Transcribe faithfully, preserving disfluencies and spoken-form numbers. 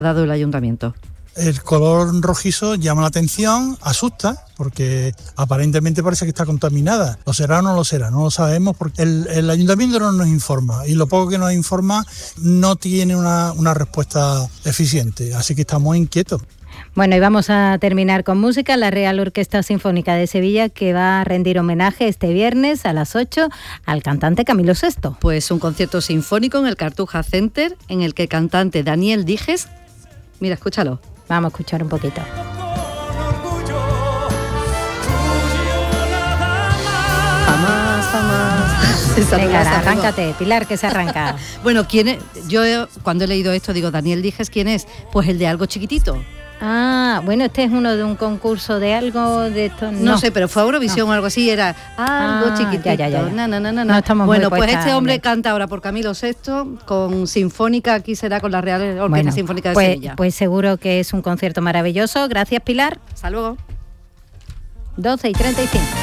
dado el ayuntamiento. El color rojizo llama la atención, asusta, porque aparentemente parece que está contaminada. ¿Lo será o no lo será? No lo sabemos porque el, el ayuntamiento no nos informa y lo poco que nos informa no tiene una, una respuesta eficiente, así que estamos inquietos. Bueno, y vamos a terminar con música. La Real Orquesta Sinfónica de Sevilla, que va a rendir homenaje este viernes a las ocho al cantante Camilo Sesto. Pues un concierto sinfónico en el Cartuja Center, en el que el cantante Daniel Dijes... Mira, escúchalo. Vamos a escuchar un poquito. Jamás, jamás. Venga, arráncate, Pilar, que se arranca. Bueno, ¿quién es? Yo cuando he leído esto digo, Daniel Dijes, ¿quién es? Pues el de Algo Chiquitito. Ah, bueno, este es uno de un concurso de algo de esto. No, no sé, pero fue a Eurovisión no. o algo así, era algo ah, chiquitito. Ya, ya, ya. No, no, no, no. no estamos bueno, muy pues este hombre hombre. canta ahora por Camilo Sesto, con Sinfónica, aquí será con la Real Orquesta bueno, Sinfónica de pues, Sevilla. Pues seguro que es un concierto maravilloso. Gracias, Pilar. Hasta luego. doce y treinta y cinco.